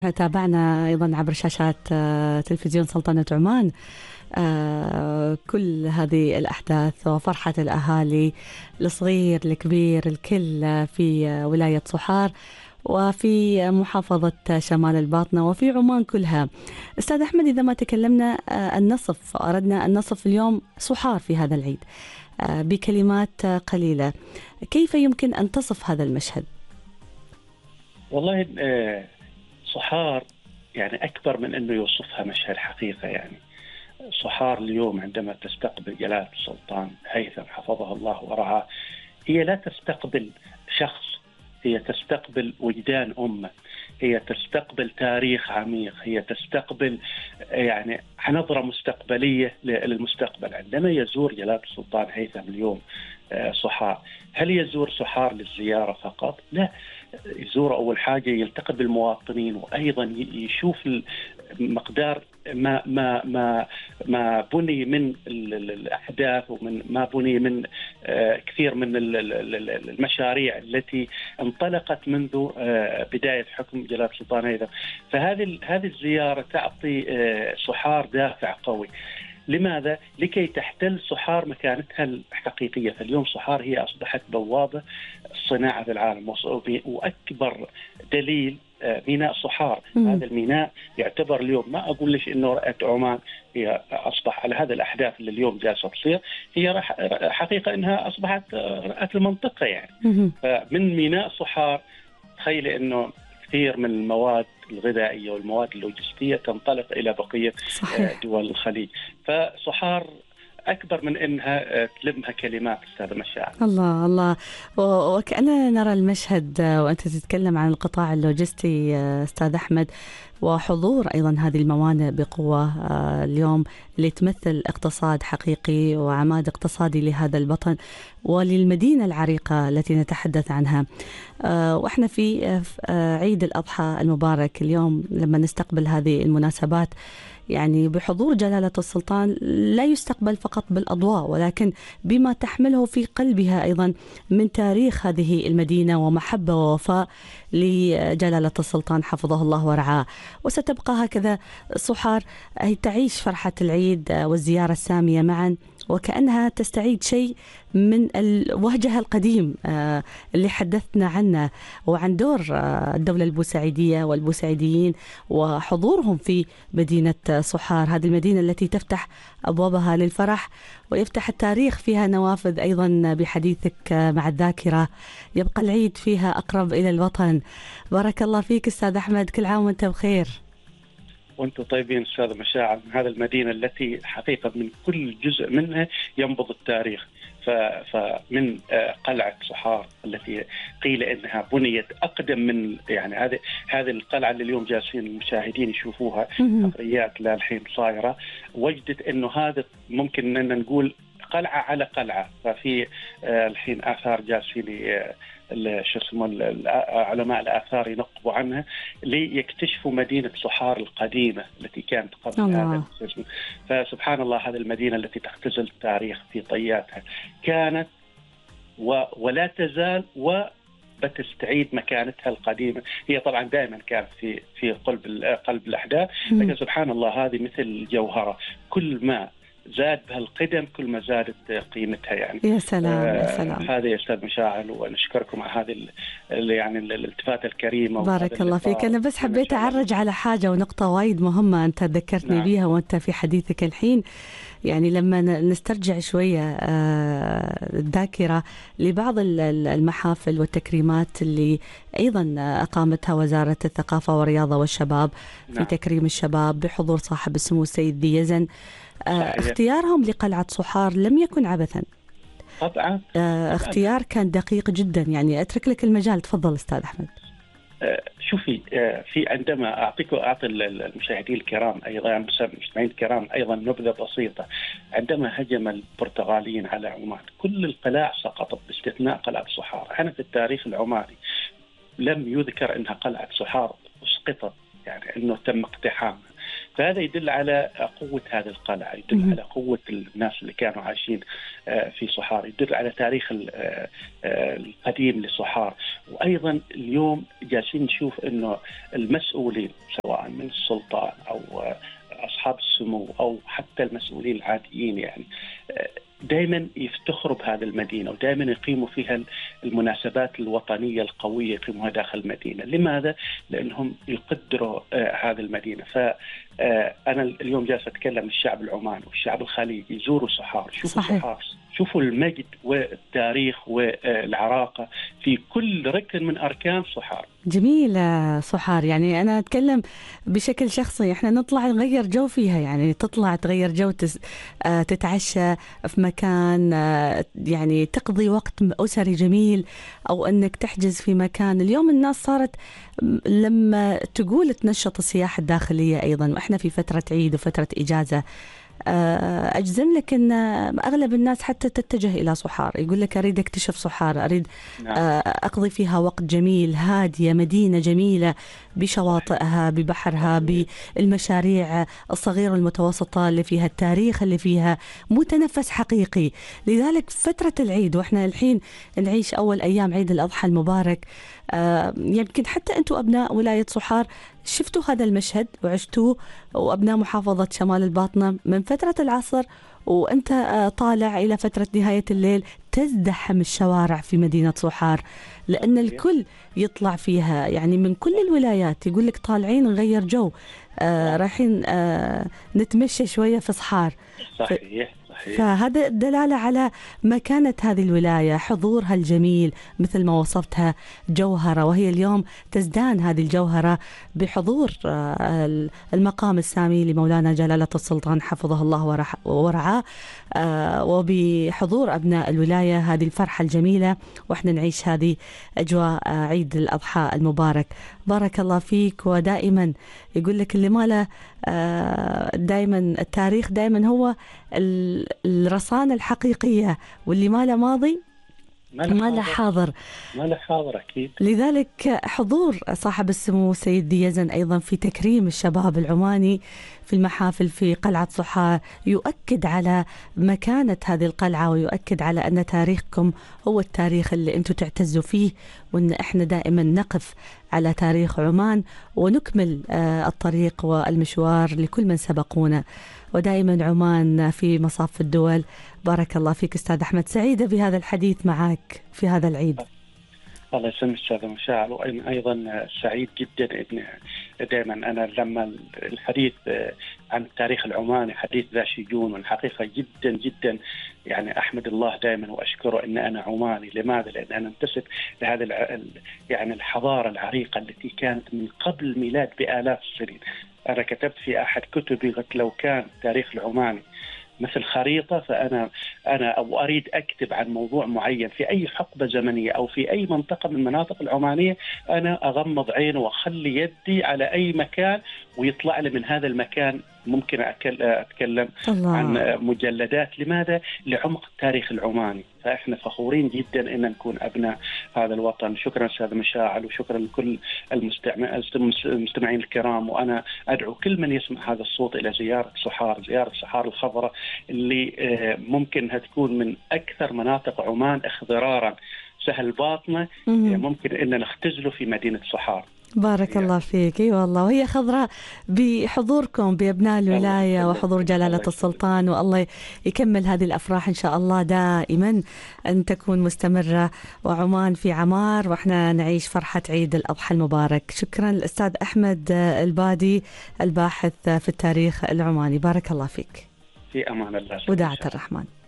تابعنا أيضا عبر شاشات تلفزيون سلطنة عمان كل هذه الأحداث وفرحة الأهالي الصغير الكبير الكل في ولاية صحار وفي محافظة شمال الباطنة وفي عمان كلها. أستاذ أحمد، إذا ما تكلمنا أردنا أن نصف اليوم صحار في هذا العيد بكلمات قليلة، كيف يمكن أن تصف هذا المشهد؟ والله صحار يعني أكبر من أنه يوصفها مشهد حقيقة. يعني صحار اليوم عندما تستقبل جلالة السلطان هيثم حفظه الله ورعاه، هي لا تستقبل شخص، هي تستقبل وجدان أمة، هي تستقبل تاريخ عميق، هي تستقبل يعني نظرة مستقبلية للمستقبل. عندما يزور جلالة السلطان هيثم اليوم صحار، هل يزور صحار للزيارة فقط؟ لا، يزور أول حاجة يلتقي بالمواطنين، وأيضا يشوف مقدار ما بني من الأحداث ومن ما بني من كثير من المشاريع التي انطلقت منذ بداية حكم جلالة السلطان هيثم. فهذه الزيارة تعطي صحار دافع قوي. لماذا؟ لكي تحتل صحار مكانتها الحقيقية. فاليوم صحار هي أصبحت بوابة الصناعة في العالم، وأكبر دليل ميناء صحار. هذا الميناء يعتبر اليوم، ما أقول لك إنه رأت عمان هي أصبح على هذه الأحداث اللي اليوم جالسة تصير، هي حقيقة إنها أصبحت رأت المنطقة يعني. فمن ميناء صحار تخيل إنه كثير من المواد الغذائية والمواد اللوجستية تنطلق إلى بقية دول الخليج. فصحار أكبر من إنها تلمها كلمات أستاذ مشاعر. الله الله، وكأننا نرى المشهد وأنت تتكلم عن القطاع اللوجستي أستاذ أحمد، وحضور أيضا هذه الموانئ بقوة اليوم اللي تمثل اقتصاد حقيقي وعماد اقتصادي لهذا البطن وللمدينة العريقة التي نتحدث عنها. وإحنا في عيد الأضحى المبارك اليوم لما نستقبل هذه المناسبات، يعني بحضور جلالة السلطان لا يستقبل فقط بالأضواء، ولكن بما تحمله في قلبها أيضا من تاريخ هذه المدينة ومحبة ووفاء لجلالة السلطان حفظه الله ورعاه. وستبقى هكذا صحار تعيش فرحة العيد والزيارة السامية معا، وكأنها تستعيد شيء من الوهجها القديم اللي حدثنا عنه، وعن دور الدولة البوسعيدية والبوسعيديين وحضورهم في مدينة صحار، هذه المدينة التي تفتح أبوابها للفرح ويفتح التاريخ فيها نوافذ. أيضا بحديثك مع الذاكرة يبقى العيد فيها أقرب إلى الوطن. بارك الله فيك أستاذ أحمد، كل عام وأنت بخير. وانتم طيبين أستاذ مشاعر. هذا المدينة التي حقيقة من كل جزء منها ينبض التاريخ. فمن قلعة صحار التي قيل إنها بنيت أقدم من يعني هذه القلعة اللي اليوم جالسين المشاهدين يشوفوها حفريات للحين صايرة، وجدت إنه هذا ممكن أن نقول قلعة على قلعة. ففي الحين آثار جالسين شو اسمه علماء الآثار ينقبوا عنها ليكتشفوا مدينة صحار القديمة التي كانت قبل هذا. فسبحان الله، هذه المدينة التي تختزل التاريخ في طياتها كانت ولا تزال وبتستعيد مكانتها القديمة. هي طبعا دائما كانت في قلب الأحداث، لكن سبحان الله هذه مثل الجوهرة، كل ما زاد بها القدم كل ما زادت قيمتها يعني. يا سلام يا سلام. هذا يا أستاذ مشاعل، ونشكركم على هذه يعني الالتفاتة الكريمة. بارك الله فيك. أنا بس حبيت أعرج على حاجة ونقطة وايد مهمة أنت ذكرتني بيها وأنت في حديثك الحين. يعني لما نسترجع شوية الذاكرة لبعض المحافل والتكريمات اللي أيضا أقامتها وزارة الثقافة والرياضة والشباب في تكريم الشباب بحضور صاحب السمو السيد ذي يزن، اختيارهم لقلعة صحار لم يكن عبثا طبعا. اختيار كان دقيق جدا. يعني أترك لك المجال، تفضل أستاذ أحمد. شوفي، في عندما أعطي المشاهدين الكرام أيضا المستمعين الكرام أيضا نبذة بسيطة. عندما هجم البرتغاليين على عمان كل القلاع سقطت باستثناء قلعة صحار. أنا في التاريخ العماني لم يذكر أنها قلعة صحار اسقطت، يعني أنه تم اقتحامها. فهذا يدل على قوة هذه القلعة، يدل على قوة الناس اللي كانوا عايشين في صحار، يدل على تاريخ القديم لصحار. وأيضا اليوم جالسين نشوف أنه المسؤولين سواء من السلطان أو أصحاب السمو أو حتى المسؤولين العاديين يعني دائما يفتخروا بهذه المدينة، ودائما يقيموا فيها المناسبات الوطنية القوية يقيموها داخل المدينة. لماذا؟ لأنهم يقدروا هذه المدينة. فأنا اليوم جالس أتكلم الشعب العماني والشعب الخليجي يزوروا صحار، شوفوا صحار، شوفوا المجد والتاريخ والعراقة في كل ركن من أركان صحار. جميل صحار، يعني أنا أتكلم بشكل شخصي، إحنا نطلع نغير جو فيها، يعني تطلع تغير جو، تتعشى في مكان، يعني تقضي وقت أسري جميل، أو أنك تحجز في مكان. اليوم الناس صارت لما تقول تنشط السياحة الداخلية أيضا، وإحنا في فترة عيد وفترة إجازة، أجزم لك أن أغلب الناس حتى تتجه إلى صحار، يقول لك أريد أكتشف صحار، أريد أقضي فيها وقت جميل، هادية، مدينة جميلة بشواطئها، ببحرها، بالمشاريع الصغيرة والمتوسطة اللي فيها، التاريخ اللي فيها، متنفس حقيقي. لذلك فترة العيد وإحنا الحين نعيش أول أيام عيد الأضحى المبارك، يمكن حتى أنتم أبناء ولاية صحار شفتوا هذا المشهد وعشتوه، وأبناء محافظة شمال الباطنة من فترة العصر وأنت طالع إلى فترة نهاية الليل تزدحم الشوارع في مدينة صحار، لأن الكل يطلع فيها، يعني من كل الولايات يقول لك طالعين نغير جو، رايحين نتمشى شوية في صحار. صحيح. فهذا دلالة على مكانة هذه الولاية، حضورها الجميل مثل ما وصفتها جوهرة، وهي اليوم تزدان هذه الجوهرة بحضور المقام السامي لمولانا جلالة السلطان حفظه الله ورعاه، وبحضور أبناء الولاية. هذه الفرحة الجميلة وإحنا نعيش هذه أجواء عيد الأضحى المبارك. بارك الله فيك. ودائما يقول لك اللي ما له دائما التاريخ دائما هو الرصانة الحقيقية، واللي ما له ماضي ما له حاضر. أكيد. لذلك حضور صاحب السمو السيد ذي يزن أيضا في تكريم الشباب العماني في المحافل في قلعة صحار يؤكد على مكانة هذه القلعة، ويؤكد على أن تاريخكم هو التاريخ اللي أنتم تعتزوا فيه، وأن إحنا دائما نقف على تاريخ عمان ونكمل الطريق والمشوار لكل من سبقونا، ودائما عمان في مصاف الدول. بارك الله فيك أستاذ أحمد، سعيدة بهذا الحديث معك في هذا العيد. الله يسلمك أستاذ مشاعل، وأيضا سعيد جدا إن دائما أنا لما الحديث عن التاريخ العماني حديث ذا شجون، والحقيقة جدا جدا يعني أحمد الله دائما وأشكره إن أنا عماني. لماذا؟ لأن أنا انتسب لهذا يعني الحضارة العريقة التي كانت من قبل الميلاد بآلاف السنين. أنا كتبت في أحد كتبي قلت لو كان التاريخ العماني مثل خريطة، فأنا أو أريد أكتب عن موضوع معين في أي حقبة زمنية أو في أي منطقة من المناطق العمانية، أنا أغمض عينه وأخلي يدي على أي مكان ويطلع لي من هذا المكان. ممكن أتكلم عن مجلدات. لماذا؟ لعمق التاريخ العماني. فإحنا فخورين جدا أن نكون أبناء هذا الوطن. شكرا أستاذ مشاعل، وشكرا لكل المستمعين الكرام. وأنا أدعو كل من يسمع هذا الصوت إلى زيارة صحار الخضراء اللي ممكن أنها تكون من أكثر مناطق عمان اخضرارا. سهل الباطنة ممكن أن نختزله في مدينة صحار. بارك الله فيك. اي والله، وهي خضراء بحضوركم بأبناء الولاية وحضور جلالة السلطان، والله يكمل هذه الأفراح إن شاء الله دائما أن تكون مستمرة، وعمان في عمار وإحنا نعيش فرحة عيد الأضحى المبارك. شكرا الأستاذ أحمد البادي الباحث في التاريخ العماني، بارك الله فيك. في أمان الله. وداعة الرحمن.